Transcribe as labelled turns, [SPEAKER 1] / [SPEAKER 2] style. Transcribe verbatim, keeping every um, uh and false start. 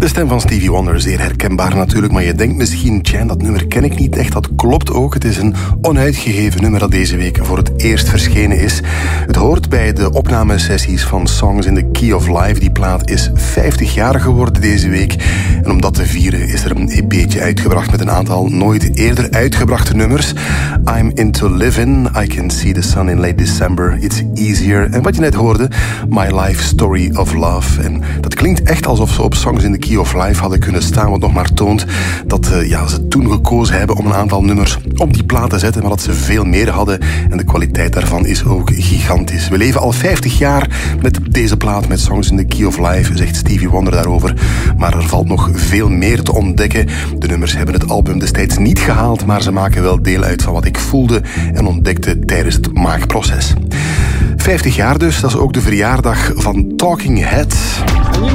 [SPEAKER 1] De stem van Stevie Wonder, zeer herkenbaar natuurlijk, maar je denkt misschien, tja, dat nummer ken ik niet echt. Dat klopt ook. Het is een onuitgegeven nummer dat deze week voor het eerst verschenen is. Het hoort bij de opnamesessies van Songs in the Key of Life. Die plaat is vijftig jaar geworden deze week. En om dat te vieren is er een E P'tje uitgebracht met een aantal nooit eerder uitgebrachte nummers. I'm Into Livin', I Can See the Sun in Late December, It's Easier. En wat je net hoorde, My Life Story of Love. En dat klinkt echt alsof ze op Songs in the Key of Life hadden kunnen staan, wat nog maar toont dat uh, ja, ze toen gekozen hebben om een aantal nummers op die plaat te zetten, maar dat ze veel meer hadden en de kwaliteit daarvan is ook gigantisch. We leven al vijftig jaar met deze plaat, met Songs in the Key of Life, zegt Stevie Wonder daarover. Maar er valt nog veel meer te ontdekken. De nummers hebben het album destijds niet gehaald, maar ze maken wel deel uit van wat ik voelde en ontdekte tijdens het maakproces. vijftig jaar dus, dat is ook de verjaardag van Talking Heads.